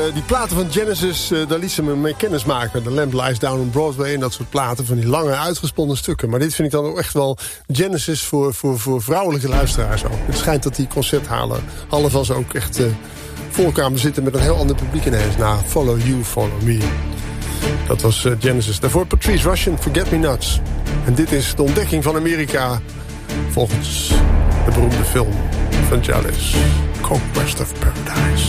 Die platen van Genesis, daar liet ze me mee kennis maken. The Lamb Lies Down on Broadway en dat soort platen van die lange uitgesponnen stukken. Maar dit vind ik dan ook echt wel Genesis voor vrouwelijke luisteraars ook. Het schijnt dat die concerthallen van ze ook echt vol kwamen zitten met een heel ander publiek ineens. Na Follow You, Follow Me. Dat was Genesis. Daarvoor Patrice Rushen, Forget Me Nots. En dit is de ontdekking van Amerika volgens de beroemde film van Jarvis, Conquest of Paradise.